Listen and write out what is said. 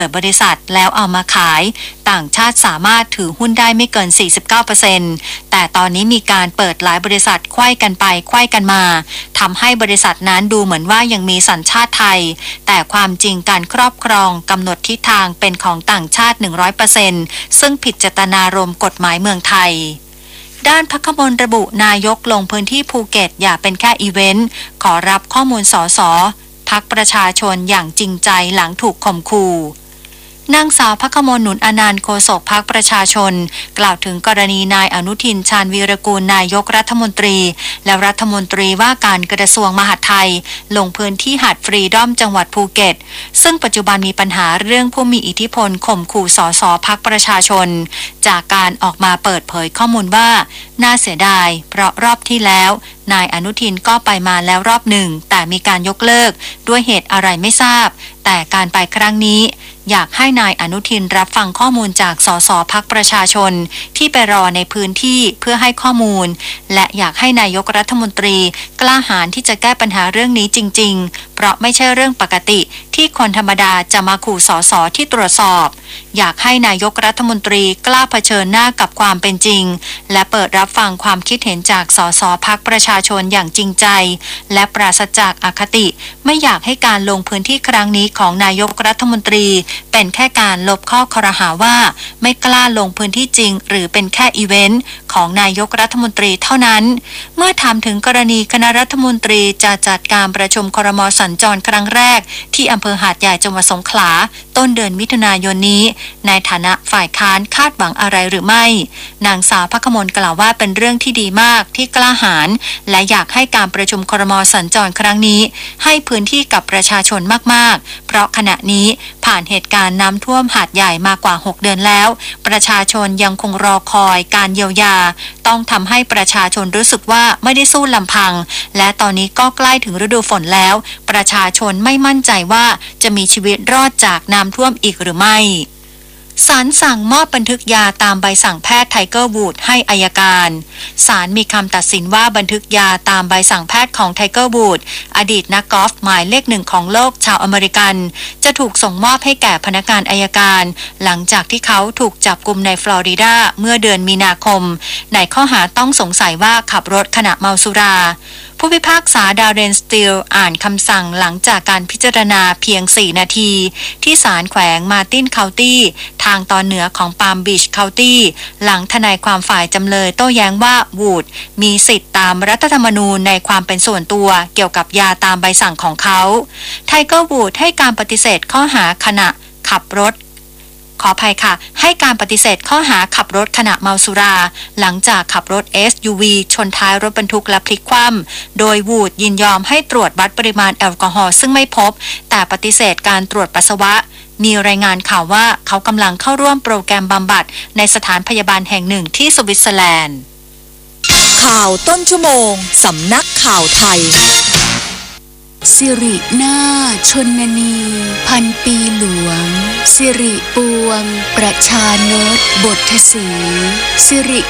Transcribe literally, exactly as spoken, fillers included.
เปิดบริษัทแล้วเอามาขายต่างชาติสามารถถือหุ้นได้ไม่เกิน สี่สิบเก้าเปอร์เซ็นต์ แต่ตอนนี้มีการเปิดหลายบริษัทไขว้กันไปไขว้กันมาทำให้บริษัทนั้นดูเหมือนว่ายังมีสัญชาติไทยแต่ความจริงการครอบครองกำหนดทิศทางเป็นของต่างชาติ หนึ่งร้อยเปอร์เซ็นต์ ซึ่งผิดเจตนารมณ์กฎหมายเมืองไทยด้านพรรคมนระบุนายกลงพื้นที่ภูเก็ตอย่าเป็นแค่อีเวนต์ขอรับข้อมูลสสพรรคประชาชนอย่างจริงใจหลังถูกข่มขู่นางสาวพรรคมนหนุนอนันต์โฆษกพรรคประชาชนกล่าวถึงกรณีนายอนุทินชาญวีรกูลนายกรัฐมนตรีและรัฐมนตรีว่าการกระทรวงมหาดไทยลงพื้นที่หาดฟรีดอมจังหวัดภูเก็ตซึ่งปัจจุบันมีปัญหาเรื่องผู้มีอิทธิพลข่มขู่สสพรรคประชาชนจากการออกมาเปิดเผยข้อมูลว่าน่าเสียดายเพราะรอบที่แล้วนายอนุทินก็ไปมาแล้วรอบหนึ่งแต่มีการยกเลิกด้วยเหตุอะไรไม่ทราบแต่การไปครั้งนี้อยากให้นายอนุทินรับฟังข้อมูลจากสสพรรคประชาชนที่ไปรอในพื้นที่เพื่อให้ข้อมูลและอยากให้นายกรัฐมนตรีกล้าหาญที่จะแก้ปัญหาเรื่องนี้จริงๆเพราะไม่ใช่เรื่องปกติที่คนธรรมดาจะมาขู่สสที่ตรวจสอบอยากให้นายกรัฐมนตรีกล้าเผชิญหน้ากับความเป็นจริงและเปิดรับฟังความคิดเห็นจากสสพรรคประชาชนอย่างจริงใจและปราศจากอคติไม่อยากให้การลงพื้นที่ครั้งนี้ของนายกรัฐมนตรีเป็นแค่การลบข้อครหาว่าไม่กล้าลงพื้นที่จริงหรือเป็นแค่อีเวนต์ของนายกรัฐมนตรีเท่านั้นเมื่อถามถึงกรณีคณะรัฐมนตรีจะจัดการประชุมครม.สัญจรครั้งแรกที่อำเภอหาดใหญ่จังหวัดสงขลาต้นเดือนมิถุนายนนี้ในฐานะฝ่ายค้านคาดหวังอะไรหรือไม่นางสาวพรรคมนกล่าวว่าเป็นเรื่องที่ดีมากที่กล้าหาญและอยากให้การประชุมครม.สัญจรครั้งนี้ให้พื้นที่กับประชาชนมากๆเพราะขณะนี้ผ่านเหตุการณ์น้ำท่วมหาดใหญ่มากว่าหกเดือนแล้วประชาชนยังคงรอคอยการเยียวยาต้องทำให้ประชาชนรู้สึกว่าไม่ได้สู้ลำพังและตอนนี้ก็ใกล้ถึงฤดูฝนแล้วประชาชนไม่มั่นใจว่าจะมีชีวิตรอดจากน้ำท่วมอีกหรือไม่ศาลสั่งมอบบันทึกยาตามใบสั่งแพทย์ไทเกอร์วูดให้อัยการศาลมีคำตัดสินว่าบันทึกยาตามใบสั่งแพทย์ของไทเกอร์วูดอดีตนักกอล์ฟหมายเลขหนึ่งของโลกชาวอเมริกันจะถูกส่งมอบให้แก่พนักงานอัยการหลังจากที่เขาถูกจับกุมในฟลอริดาเมื่อเดือนมีนาคมในข้อหาต้องสงสัยว่าขับรถขณะเมาสุราผู้พิพากษาดาเรนสตีลอ่านคำสั่งหลังจากการพิจารณาเพียงสี่นาทีที่ศาลแขวงมาร์ตินเคานตี้ทางตอนเหนือของปาล์มบีชเคานตี้หลังทนายความฝ่ายจำเลยโต้แย้งว่าวูดมีสิทธิตามรัฐธรรมนูญในความเป็นส่วนตัวเกี่ยวกับยาตามใบสั่งของเขาไทเกอร์วูดให้การปฏิเสธข้อหาขณะขับรถขออภัยค่ะให้การปฏิเสธข้อหาขับรถขณะเมาสุราหลังจากขับรถ เอส ยู วี ชนท้ายรถบรรทุกและพลิกคว่ำโดยวูดยินยอมให้ตรวจวัดปริมาณแอลกอฮอล์ซึ่งไม่พบแต่ปฏิเสธการตรวจปัสสาวะมีรายงานข่าวว่าเขากำลังเข้าร่วมโปรแกรมบำบัดในสถานพยาบาลแห่งหนึ่งที่สวิตเซอร์แลนด์ข่าวต้นชั่วโมงสำนักข่าวไทยสิรินาชนนีพันปีหลวงสิริปวงประชานตบทสีสิริ